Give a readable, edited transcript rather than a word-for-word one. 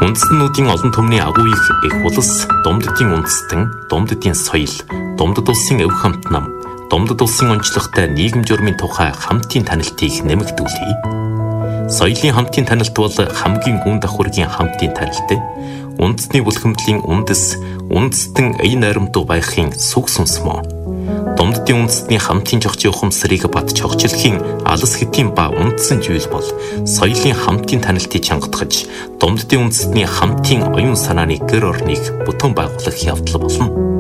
Үндэстнүүдийн олон түмний агуу их улс, Думддын үндэстэн, Думддын соёл, Думдд улсын өв хамт нам, Думдд улсын онцлогтой нийгэм журмын тухай хамтын танилтыг нэмэгдүүлье. Соёлын хамтын танилт бол хамгийн гүн давхургийн хамтын танилт. Үндэсний бүлхэмдлийн үндэстэн ая найрамдуу байхын сүг сүнс мөн. Думддын үндэстний хамтын жогчийн ухамсарыг бат чогчлохын алс хэтийн ба үндсэн зүйл бол соёлын хамтын танилтыг чангатгаж, Думддын үндэстний хамтын оюун санааны гэр орныг бүтэн байгуулах явдал болно.